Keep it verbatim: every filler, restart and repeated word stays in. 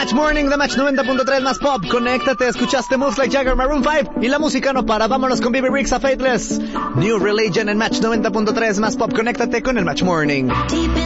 Match Morning de Match noventa punto tres más pop. Conéctate, escuchaste Moves Like Jagger, Maroon cinco y la música no para. Vámonos con B B Riggs a Faithless. New Religion en Match noventa punto tres más pop. Conéctate con el Match Morning.